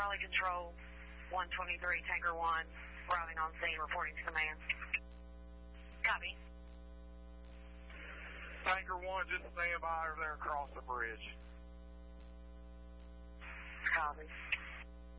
Raleigh Control, 123, Tanker 1, arriving on scene, reporting to command. Copy. Tanker 1, just stand by over there across the bridge. Copy.